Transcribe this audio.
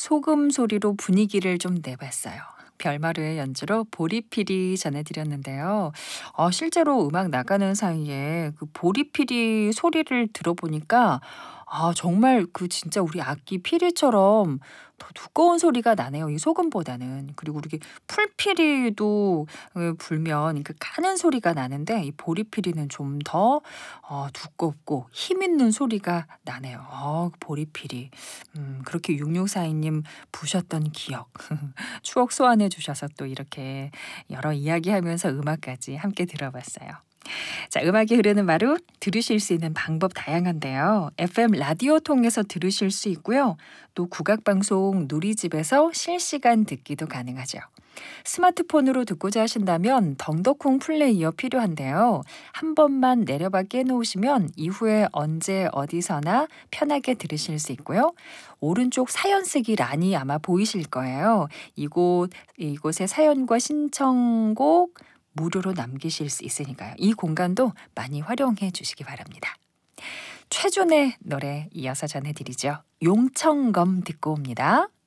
소금 소리로 분위기를 좀 내봤어요. 별마루의 연주로 보리피리 전해드렸는데요. 실제로 음악 나가는 사이에 그 보리피리 소리를 들어보니까 정말 그 진짜 우리 악기 피리처럼 더 두꺼운 소리가 나네요. 이 소금보다는. 그리고 이렇게 풀피리도 불면 그 까는 소리가 나는데 이 보리피리는 좀 더 두껍고 힘 있는 소리가 나네요. 보리피리. 그렇게 6642님 부셨던 기억. 추억 소환해 주셔서 또 이렇게 여러 이야기하면서 음악까지 함께 들어봤어요. 자, 음악이 흐르는 마루 들으실 수 있는 방법 다양한데요. FM 라디오 통해서 들으실 수 있고요. 또 국악방송 누리집에서 실시간 듣기도 가능하죠. 스마트폰으로 듣고자 하신다면 덩더콩 플레이어 필요한데요. 한 번만 내려받 깨놓으시면 이후에 언제 어디서나 편하게 들으실 수 있고요. 오른쪽 사연 쓰기 란이 아마 보이실 거예요. 이곳에 사연과 신청곡 무료로 남기실 수 있으니까요. 이 공간도 많이 활용해 주시기 바랍니다. 최준의 노래 이어서 전해드리죠. 용천검 듣고 옵니다.